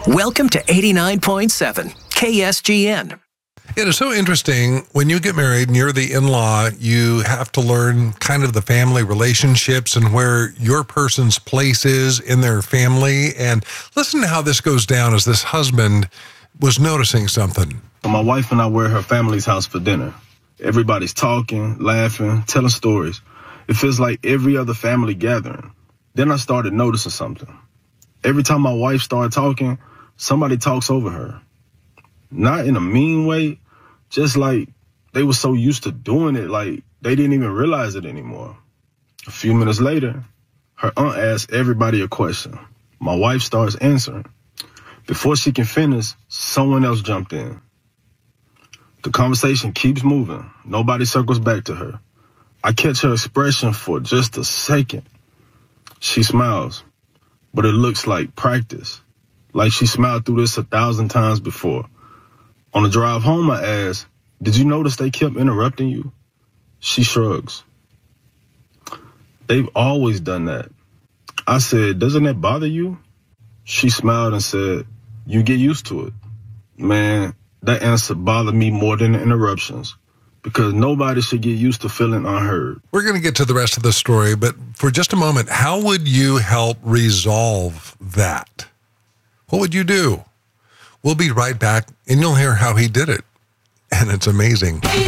Welcome to 89.7 KSGN. It is so interesting. When you get married and you're the in-law, you have to learn kind of the family relationships and where your person's place is in their family. And listen to how this goes down as this husband was noticing something. My wife and I were at her family's house for dinner. Everybody's talking, laughing, telling stories. It feels like every other family gathering. Then I started noticing something. Every time my wife started talking, somebody talks over her. Not in a mean way, just like they were so used to doing it, like they didn't even realize it anymore. A few minutes later, her aunt asks everybody a question. My wife starts answering. Before she can finish, someone else jumped in. The conversation keeps moving. Nobody circles back to her. I catch her expression for just a second. She smiles, but it looks like practice, like she smiled through this 1,000 times before. On the drive home, I asked, "Did you notice they kept interrupting you?" She shrugs. "They've always done that." I said, "Doesn't that bother you?" She smiled and said, "You get used to it." Man, that answer bothered me more than the interruptions, because nobody should get used to feeling unheard. We're going to get to the rest of the story, but for just a moment, how would you help resolve that? What would you do? We'll be right back, and you'll hear how he did it. And it's amazing.